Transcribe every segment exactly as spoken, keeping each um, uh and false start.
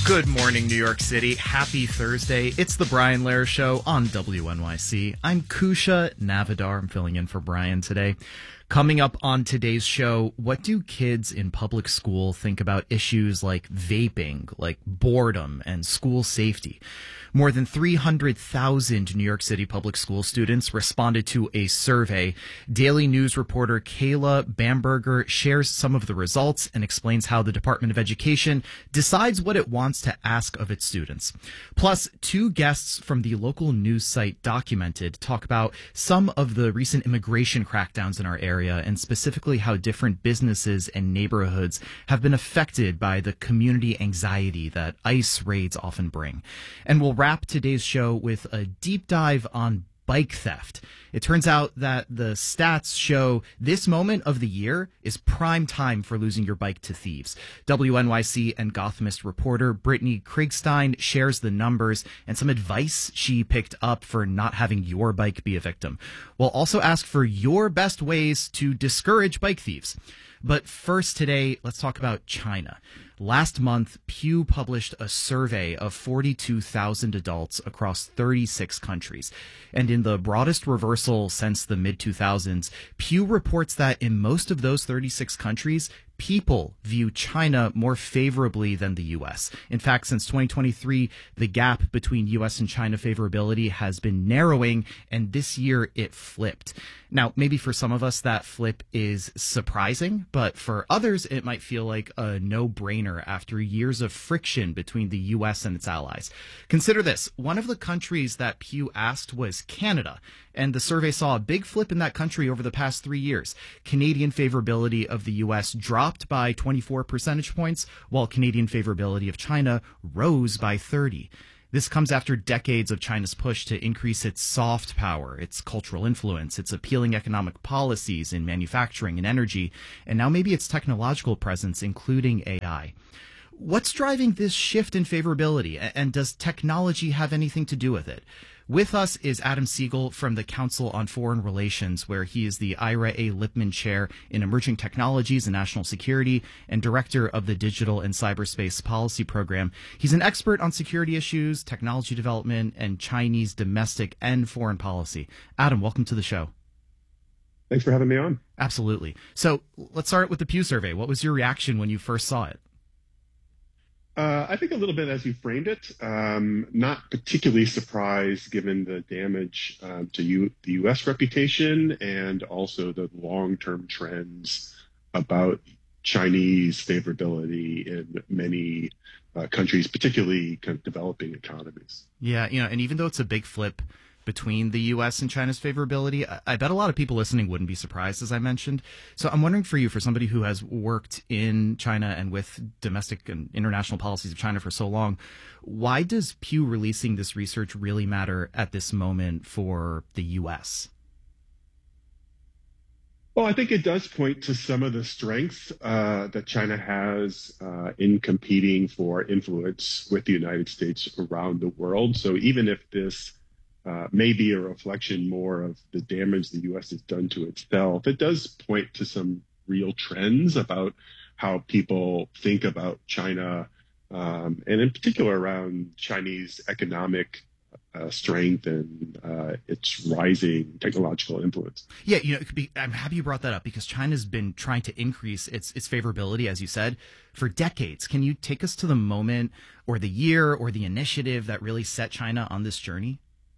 Good morning, New York City. Happy Thursday. It's the Brian Lehrer Show on W N Y C. I'm Kusha Navidar. I'm filling in for Brian today. Coming up on today's show, what do kids in public school think about issues like vaping, like boredom, and school safety? More than three hundred thousand New York City public school students responded to a survey. Daily News reporter Kayla Bamberger shares some of the results and explains how the Department of Education decides what it wants to ask of its students. Plus, two guests from the local news site Documented talk about some of the recent immigration crackdowns in our area and specifically how different businesses and neighborhoods have been affected by the community anxiety that ICE raids often bring. And we'll wrap today's show with a deep dive on bike theft. It turns out that the stats show this moment of the year is prime time for losing your bike to thieves. W N Y C and Gothamist reporter Brittany Kriegstein shares the numbers and some advice she picked up for not having your bike be a victim. We'll also ask for your best ways to discourage bike thieves. But first today, let's talk about China. Last month, Pew published a survey of forty-two thousand adults across thirty-six countries. And in the broadest reversal since the mid two thousands, Pew reports that in most of those thirty-six countries, people view China more favorably than the U S. In fact, since twenty twenty-three, the gap between U S and China favorability has been narrowing, and this year it flipped. Now, maybe for some of us that flip is surprising, but for others it might feel like a no-brainer after years of friction between the U S and its allies. Consider this. One of the countries that Pew asked was Canada, and the survey saw a big flip in that country over the past three years. Canadian favorability of the U S dropped by twenty-four percentage points, while Canadian favorability of China rose by thirty. This comes after decades of China's push to increase its soft power, its cultural influence, its appealing economic policies in manufacturing and energy, and now maybe its technological presence, including A I. What's driving this shift in favorability, and does technology have anything to do with it? With us is Adam Siegel from the Council on Foreign Relations, where he is the Ira A. Lipman Chair in Emerging Technologies and National Security and Director of the Digital and Cyberspace Policy Program. He's an expert on security issues, technology development, and Chinese domestic and foreign policy. Adam, welcome to the show. Thanks for having me on. Absolutely. So let's start with the Pew survey. What was your reaction when you first saw it? Uh, I think a little bit as you framed it, um, not particularly surprised given the damage um, to U- the U S reputation and also the long-term trends about Chinese favorability in many uh, countries, particularly kind of developing economies. Yeah, you know, and even though it's a big flip between the U S and China's favorability, I bet a lot of people listening wouldn't be surprised, as I mentioned. So I'm wondering for you, for somebody who has worked in China and with domestic and international policies of China for so long, why does Pew releasing this research really matter at this moment for the U S? Well, I think it does point to some of the strengths uh, that China has uh, in competing for influence with the United States around the world. So even if this Uh, maybe a reflection more of the damage the U S has done to itself, it does point to some real trends about how people think about China, um, and in particular around Chinese economic uh, strength and uh, its rising technological influence. Yeah, you know, it could be, I'm happy you brought that up because China's been trying to increase its its favorability, as you said, for decades. Can you take us to the moment or the year or the initiative that really set China on this journey?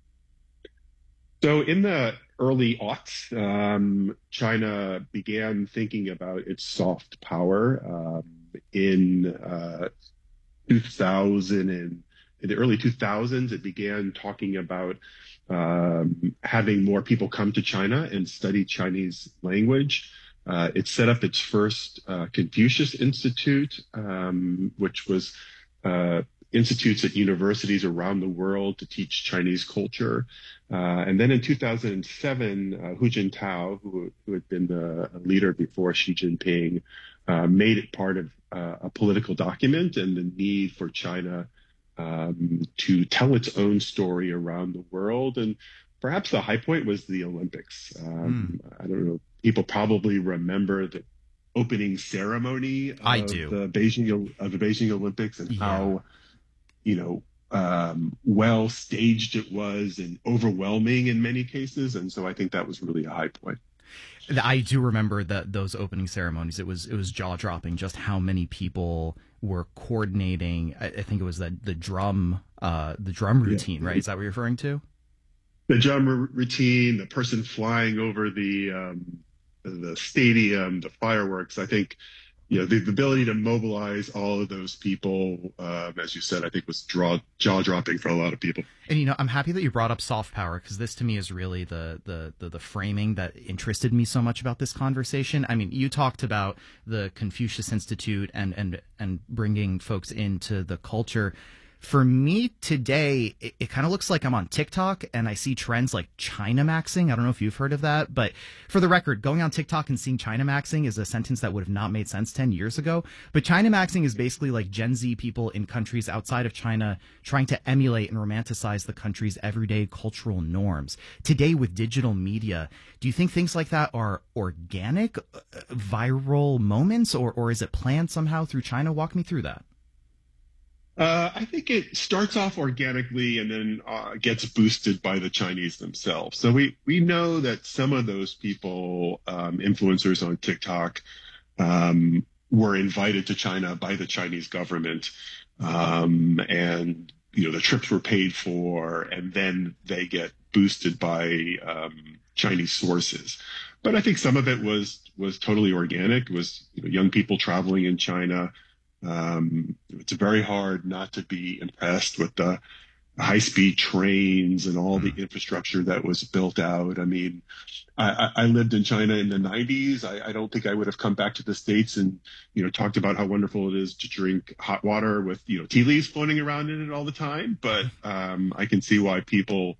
So in the early aughts, um, China began thinking about its soft power. Um, in uh, two thousand and in the early two thousands, it began talking about um, having more people come to China and study Chinese language. Uh, it set up its first uh, Confucius Institute, um, which was uh, institutes at universities around the world to teach Chinese culture. Uh, and then in two thousand seven, uh, Hu Jintao, who, who had been the leader before Xi Jinping, uh, made it part of uh, a political document and the need for China um, to tell its own story around the world. And perhaps the high point was the Olympics. Um, mm. I don't know. People probably remember the opening ceremony of I do. the Beijing of the Beijing Olympics and yeah. how you know, um, well staged it was and overwhelming in many cases. And so I think that was really a high point. I do remember that those opening ceremonies. It was it was jaw dropping just how many people were coordinating. I, I think it was the the drum uh, the drum routine, yeah. Right? Is that what you're referring to? The drum routine, the person flying over the um, the stadium, the fireworks. I think, you know, the, the ability to mobilize all of those people, um, as you said, I think was draw, jaw-dropping for a lot of people. And, you know, I'm happy that you brought up soft power, because this to me is really the, the, the, the framing that interested me so much about this conversation. I mean, you talked about the Confucius Institute and, and, and bringing folks into the culture. For me today, it, it kind of looks like I'm on TikTok and I see trends like China maxing. I don't know if you've heard of that, but for the record, going on TikTok and seeing China maxing is a sentence that would have not made sense ten years ago. But China maxing is basically like Gen Z people in countries outside of China trying to emulate and romanticize the country's everyday cultural norms. Today with digital media, do you think things like that are organic, uh, viral moments, or, or is it planned somehow through China? Walk me through that. Uh, I think it starts off organically and then uh, gets boosted by the Chinese themselves. So we, we know that some of those people, um, influencers on TikTok, um, were invited to China by the Chinese government. Um, and, you know, the trips were paid for, and then they get boosted by um, Chinese sources. But I think some of it was was totally organic. It was, you know, young people traveling in China. Um, it's very hard not to be impressed with the high-speed trains and all the infrastructure that was built out. I mean, I, I lived in China in the nineties. I, I don't think I would have come back to the States and, you know, talked about how wonderful it is to drink hot water with, you know, tea leaves floating around in it all the time. But um, I can see why people,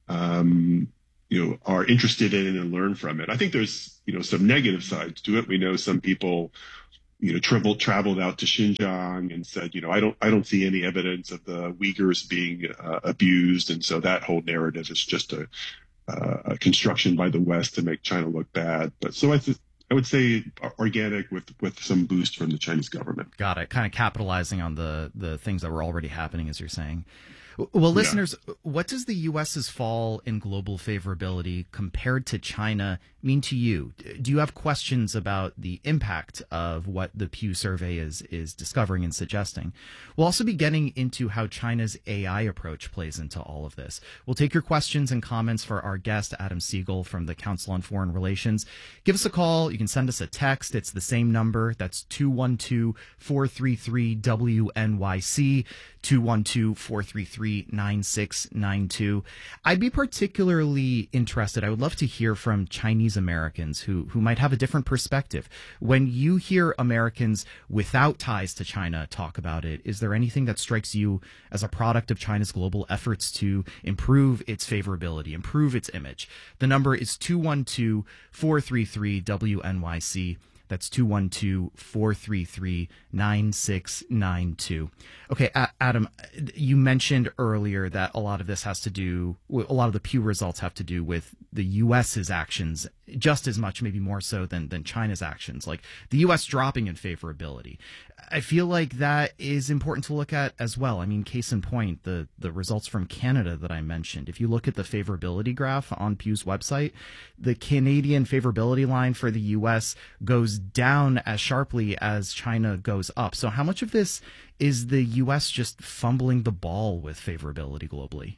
um, you know, are interested in it and learn from it. I think there's, you know, some negative sides to it. We know some people, you know, traveled traveled out to Xinjiang and said, you know, I don't, I don't see any evidence of the Uyghurs being uh, abused, and so that whole narrative is just a, uh, a construction by the West to make China look bad. But so I, th- I would say organic with with some boost from the Chinese government. Got it. Kind of capitalizing on the the things that were already happening, as you're saying. Well, listeners, yeah. What does the U S's fall in global favorability compared to China mean to you? Do you have questions about the impact of what the Pew survey is is discovering and suggesting? We'll also be getting into how China's A I approach plays into all of this. We'll take your questions and comments for our guest, Adam Siegel from the Council on Foreign Relations. Give us a call. You can send us a text. It's the same number. That's two one two, four three three, W N Y C, two one two, four three three, nine six nine two. I'd be particularly interested. I would love to hear from Chinese Americans who, who might have a different perspective. When you hear Americans without ties to China talk about it, is there anything that strikes you as a product of China's global efforts to improve its favorability, improve its image? The number is two one two, four three three, W N Y C. That's two one two, four three three, nine six nine two. Okay, Adam, you mentioned earlier that a lot of this has to do, a lot of the Pew results have to do with the U S's actions, just as much, maybe more so than, than China's actions, like the U S dropping in favorability. I feel like that is important to look at as well. I mean, case in point, the, the results from Canada that I mentioned. If you look at the favorability graph on Pew's website, the Canadian favorability line for the U S goes down as sharply as China goes up. So how much of this is the U S just fumbling the ball with favorability globally?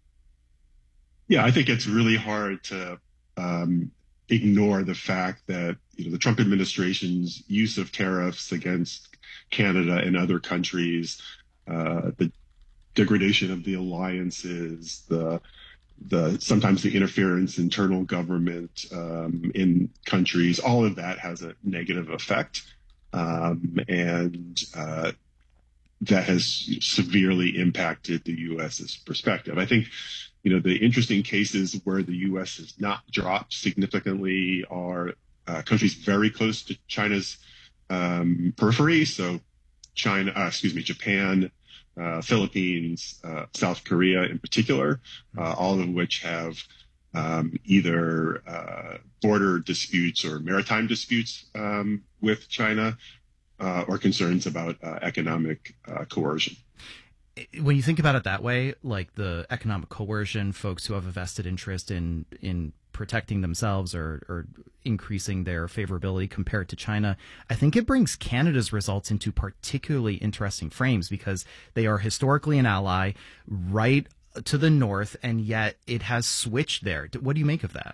Yeah, I think it's really hard to um, ignore the fact that, you know, the Trump administration's use of tariffs against Canada and other countries, uh, the degradation of the alliances, the the sometimes the interference in internal government um, in countries, all of that has a negative effect, um, and uh, that has severely impacted the U S's perspective. I think, you know, the interesting cases where the U S has not dropped significantly are uh, countries very close to China's um, periphery. So China, uh, excuse me, Japan, uh, Philippines, uh, South Korea in particular, uh, all of which have um, either uh, border disputes or maritime disputes um, with China, uh, or concerns about uh, economic uh, coercion. when you think about it that way, like the economic coercion, folks who have a vested interest in in protecting themselves or, or increasing their favorability compared to China, I think it brings Canada's results into particularly interesting frames because they are historically an ally right to the north, and yet it has switched there. What do you make of that?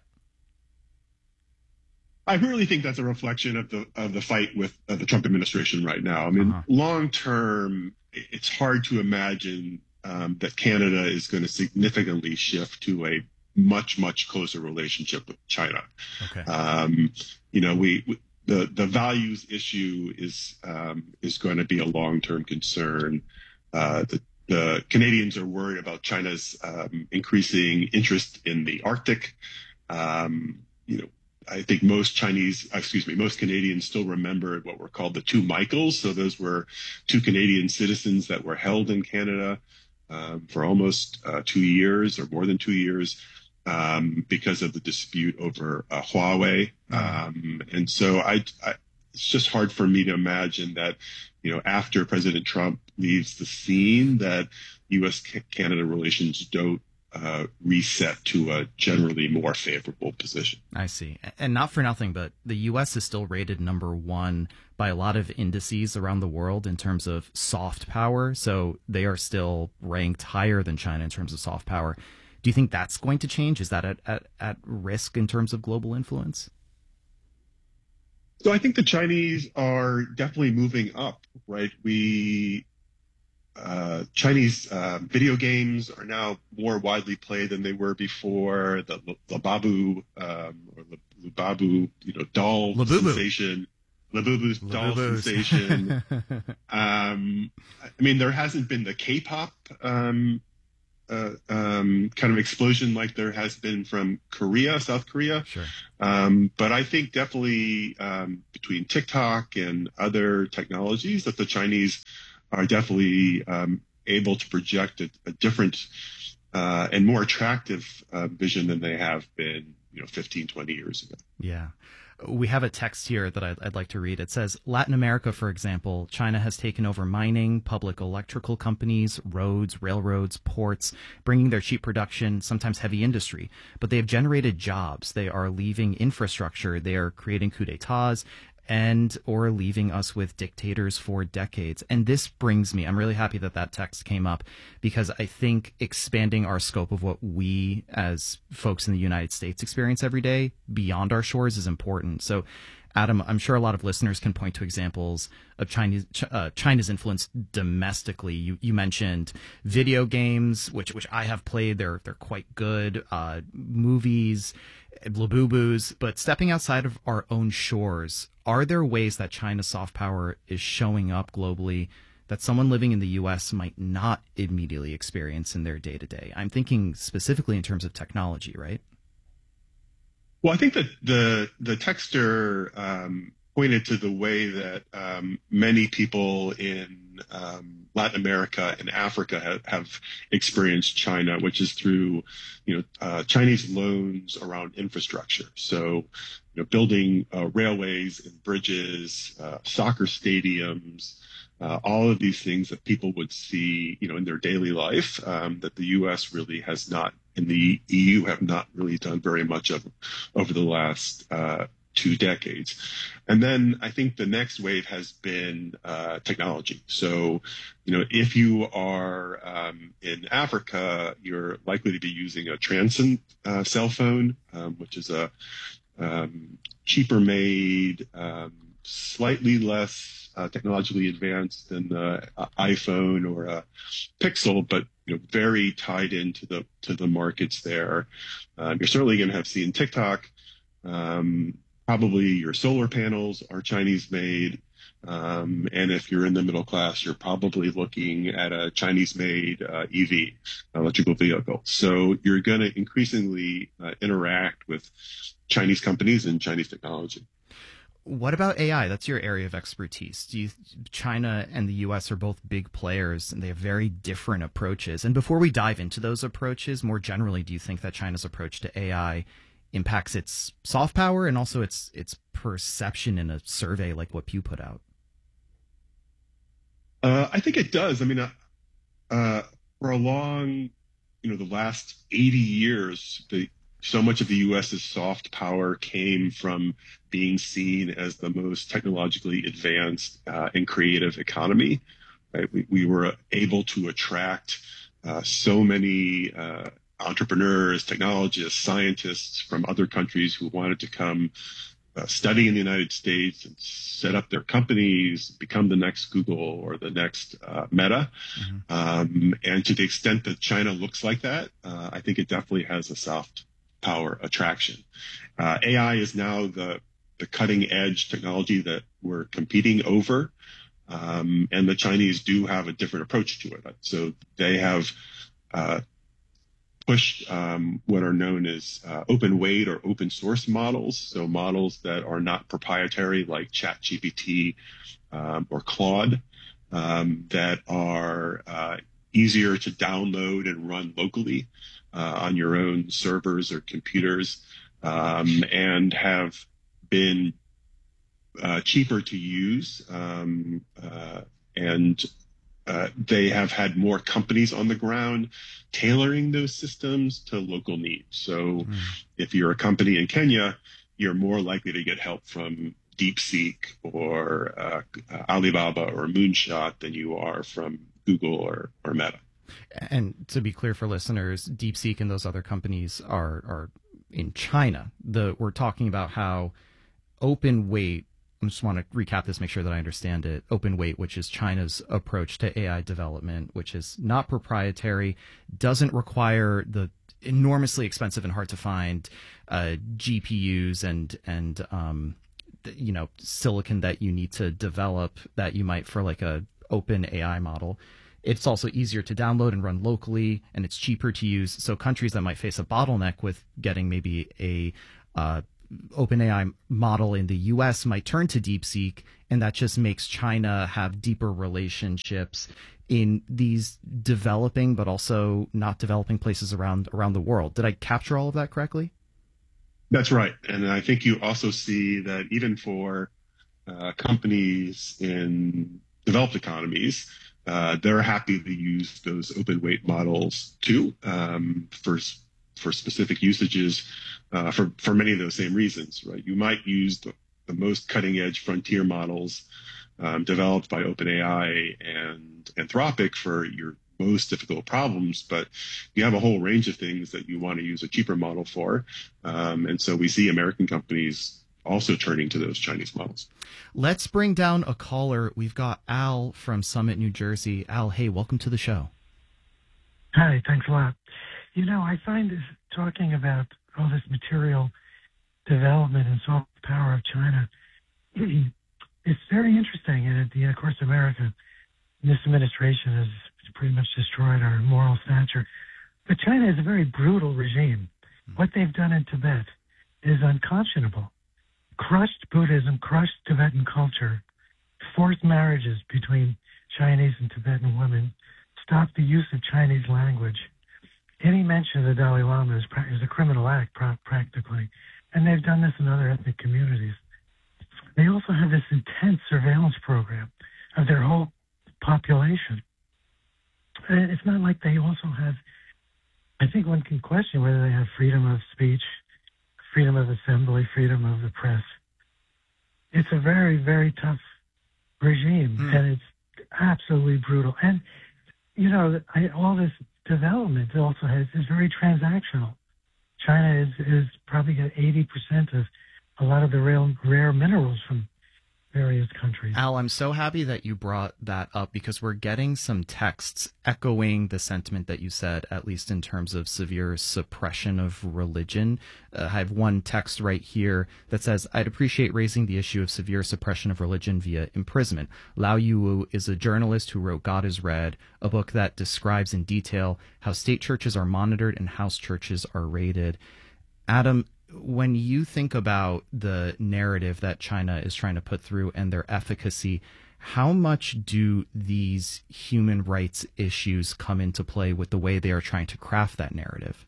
I really think that's a reflection of the of the fight with uh, the Trump administration right now. I mean, uh-huh. long term, it's hard to imagine um, that Canada is going to significantly shift to a much, much closer relationship with China. Okay. Um, you know, we, we the the values issue is um, is going to be a long term concern. Uh, the the Canadians are worried about China's um, increasing interest in the Arctic. Um, you know. I think most Chinese, excuse me, most Canadians still remember what were called the two Michaels. So those were two Canadian citizens that were held in Canada um, for almost uh, two years or more than two years um, because of the dispute over uh, Huawei. Um, and so I, I, it's just hard for me to imagine that, you know, after President Trump leaves the scene, that U S Canada relations don't Uh, reset to a generally more favorable position. I see. And not for nothing, but the U S is still rated number one by a lot of indices around the world in terms of soft power. So they are still ranked higher than China in terms of soft power. Do you think that's going to change? Is that at, at, at risk in terms of global influence? So I think the Chinese are definitely moving up, right? We Uh, Chinese uh, video games are now more widely played than they were before. The Labubu um, or Lubabu, you know, doll Labubu. sensation, Labubu's doll sensation. um, I mean, there hasn't been the K-pop um, uh, um, kind of explosion like there has been from Korea, South Korea. Sure. Um, but I think definitely um, between TikTok and other technologies that the Chinese are definitely um, able to project a, a different uh, and more attractive uh, vision than they have been, you know, fifteen, twenty years ago. Yeah. We have a text here that I'd, I'd like to read. It says, Latin America, for example, China has taken over mining, public electrical companies, roads, railroads, ports, bringing their cheap production, sometimes heavy industry. But they have generated jobs. They are leaving infrastructure. They are creating coups d'etats and or leaving us with dictators for decades. And this brings me, I'm really happy that that text came up, because I think expanding our scope of what we as folks in the United States experience every day beyond our shores is important. So Adam, I'm sure a lot of listeners can point to examples of Chinese uh, China's influence domestically. You you mentioned video games, which which I have played. They're they're quite good. Uh, movies, Labubus. But stepping outside of our own shores, are there ways that China's soft power is showing up globally that someone living in the U S might not immediately experience in their day to day? I'm thinking specifically in terms of technology, right? Well, I think that the the texter um, pointed to the way that um, many people in um, Latin America and Africa have, have experienced China, which is through, you know, uh, Chinese loans around infrastructure. So, you know, building uh, railways and bridges, uh, soccer stadiums, uh, all of these things that people would see, you know, in their daily life um, that the U S really has not, and the E U have not really done very much of over the last uh, two decades. And then I think the next wave has been uh, technology. So, you know, if you are um, in Africa, you're likely to be using a Transcend uh, cell phone, um, which is a um, cheaper made, um, slightly less uh, technologically advanced than the uh, iPhone or a Pixel, but you know, very tied into the to the markets there. Um, you're certainly going to have seen TikTok. Um, probably your solar panels are Chinese made. Um, and if you're in the middle class, you're probably looking at a Chinese made uh, E V, electrical vehicle. So you're going to increasingly uh, interact with Chinese companies and Chinese technology. What about A I? That's your area of expertise. Do you, China and the U S are both big players, and they have very different approaches. And before we dive into those approaches, more generally, do you think that China's approach to A I impacts its soft power and also its its perception in a survey like what Pew put out? Uh, I think it does. I mean, uh, uh, for a long, you know, the last eighty years, the so much of the US's soft power came from being seen as the most technologically advanced uh, and creative economy. Right? We, we were able to attract uh, so many uh, entrepreneurs, technologists, scientists from other countries who wanted to come uh, study in the United States and set up their companies, become the next Google or the next uh, Meta. Mm-hmm. Um, and to the extent that China looks like that, uh, I think it definitely has a soft power attraction. Uh, A I is now the, the cutting edge technology that we're competing over. Um, and the Chinese do have a different approach to it. So they have uh, pushed um, what are known as uh, open weight or open source models. So models that are not proprietary like ChatGPT um, or Claude um, that are uh, easier to download and run locally uh, on your own servers or computers um, and have been uh, cheaper to use. Um, uh, and Uh, they have had more companies on the ground tailoring those systems to local needs. So mm. if you're a company in Kenya, you're more likely to get help from DeepSeek or uh, Alibaba or Moonshot than you are from Google or, or Meta. And to be clear for listeners, DeepSeek and those other companies are, are in China. The, we're talking about how open weight, I just want to recap this, make sure that I understand it. Open weight, which is China's approach to A I development, which is not proprietary, doesn't require the enormously expensive and hard to find uh, G P Us and and um, you know silicon that you need to develop that you might for like a open A I model. It's also easier to download and run locally, and it's cheaper to use. So countries that might face a bottleneck with getting maybe a uh, OpenAI model in the U S might turn to DeepSeek, and that just makes China have deeper relationships in these developing but also not developing places around around the world. Did I capture all of that correctly? That's right. And I think you also see that even for uh, companies in developed economies, uh, they're happy to use those open weight models too um, for for specific usages. Uh, for, for many of those same reasons, right? You might use the, the most cutting edge frontier models um, developed by OpenAI and Anthropic for your most difficult problems, but you have a whole range of things that you want to use a cheaper model for. Um, and so we see American companies also turning to those Chinese models. Let's bring down a caller. We've got Al from Summit, New Jersey. Al, hey, welcome to the show. Hi, thanks a lot. You know, I find this talking about all this material development and soft power of China, it's very interesting. And, you know, of course, America, this administration has pretty much destroyed our moral stature. But China is a very brutal regime. What they've done in Tibet is unconscionable. Crushed Buddhism, crushed Tibetan culture, forced marriages between Chinese and Tibetan women, stopped the use of Chinese language. Any mention of the Dalai Lama is, is a criminal act, practically. And they've done this in other ethnic communities. They also have this intense surveillance program of their whole population. And it's not like they also have, I think one can question whether they have freedom of speech, freedom of assembly, freedom of the press. It's a very, very tough regime, mm. and it's absolutely brutal. And, you know, I, all this development also has is very transactional. China is, is probably got eighty percent of a lot of the rare, rare minerals from various countries. Al, I'm so happy that you brought that up because we're getting some texts echoing the sentiment that you said, at least in terms of severe suppression of religion. Uh, I have one text right here that says, I'd appreciate raising the issue of severe suppression of religion via imprisonment. Lao Yuwu is a journalist who wrote God is Red, a book that describes in detail how state churches are monitored and house churches are raided. Adam, when you think about the narrative that China is trying to put through and their efficacy, how much do these human rights issues come into play with the way they are trying to craft that narrative?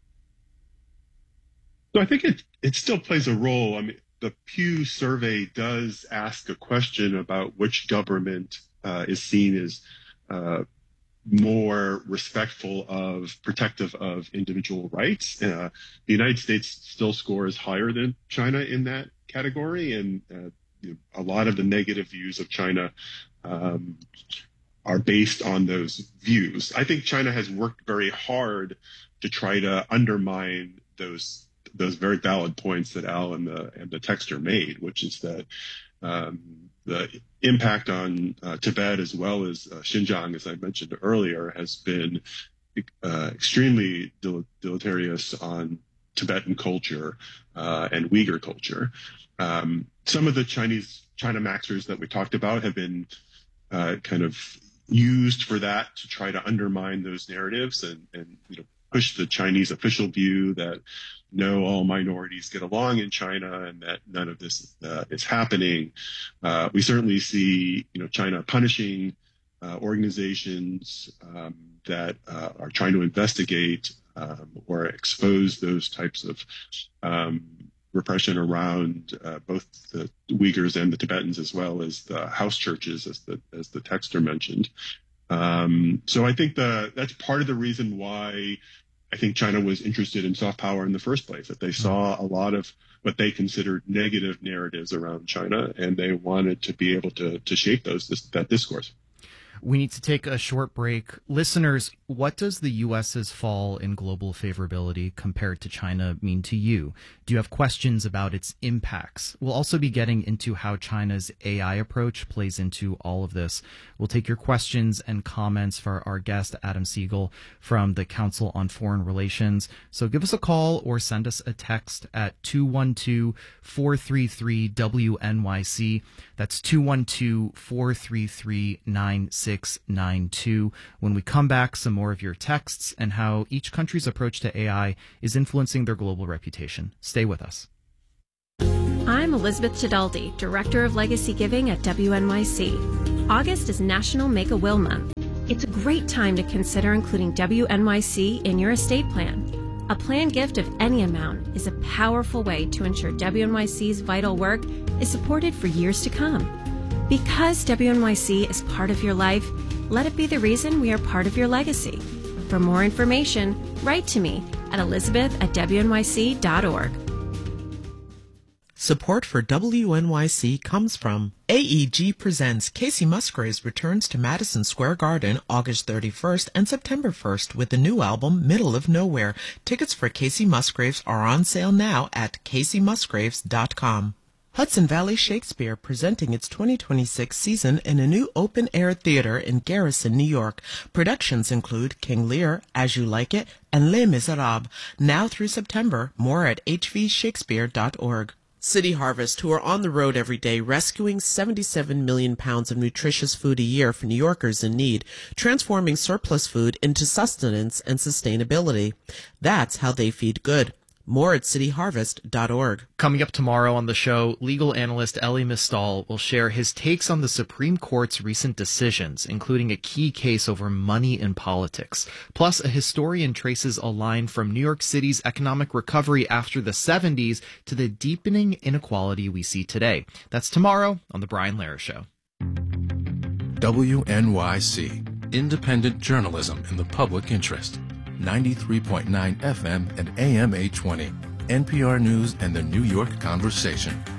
So I think it, it still plays a role. I mean, the Pew survey does ask a question about which government uh, is seen as uh, more respectful of, protective of individual rights. Uh, the United States still scores higher than China in that category, and uh, you know, a lot of the negative views of China um, are based on those views. I think China has worked very hard to try to undermine those those very valid points that Al and the and the texter made, which is that um, the impact on uh, Tibet as well as uh, Xinjiang, as I mentioned earlier, has been uh, extremely del- deleterious on Tibetan culture uh, and Uyghur culture. Um, some of the Chinese China Maxers that we talked about have been uh, kind of used for that to try to undermine those narratives and, and you know, push the Chinese official view that no, all minorities get along in China and that none of this uh, is happening. Uh, we certainly see, you know, China punishing uh, organizations um, that uh, are trying to investigate um, or expose those types of um, repression around uh, both the Uyghurs and the Tibetans, as well as the house churches, as the as the texter mentioned. Um, so I think the that's part of the reason why I think China was interested in soft power in the first place, that they saw a lot of what they considered negative narratives around China, and they wanted to be able to to shape those this, that discourse. We need to take a short break. Listeners, what does the U S's fall in global favorability compared to China mean to you? Do you have questions about its impacts? We'll also be getting into how China's A I approach plays into all of this. We'll take your questions and comments for our guest, Adam Siegel, from the Council on Foreign Relations. So give us a call or send us a text at two one two, four three three, W N Y C. That's two one two, four three three, nine six nine two. When we come back, some more of your texts and how each country's approach to A I is influencing their global reputation. Stay with us. I'm Elizabeth Chidaldi, Director of Legacy Giving at W N Y C. August is National Make a Will Month. It's a great time to consider including W N Y C in your estate plan. A planned gift of any amount is a powerful way to ensure W N Y C's vital work is supported for years to come. Because W N Y C is part of your life, let it be the reason we are part of your legacy. For more information, write to me at elizabeth at w n y c dot org. Support for W N Y C comes from A E G presents Kacey Musgraves returns to Madison Square Garden August thirty-first and September first with the new album Middle of Nowhere. Tickets for Kacey Musgraves are on sale now at kacey musgraves dot com. Hudson Valley Shakespeare presenting its twenty twenty-six season in a new open-air theater in Garrison, New York. Productions include King Lear, As You Like It, and Les Miserables. Now through September. More at h v shakespeare dot org. City Harvest, who are on the road every day rescuing seventy-seven million pounds of nutritious food a year for New Yorkers in need, transforming surplus food into sustenance and sustainability. That's how they feed good. More at city harvest dot org. Coming up tomorrow on the show, legal analyst Elie Mystal will share his takes on the Supreme Court's recent decisions, including a key case over money in politics. Plus, a historian traces a line from New York City's economic recovery after the seventies to the deepening inequality we see today. That's tomorrow on The Brian Lehrer Show. W N Y C, independent journalism in the public interest. ninety-three point nine F M and A M eight twenty. N P R News and the New York Conversation.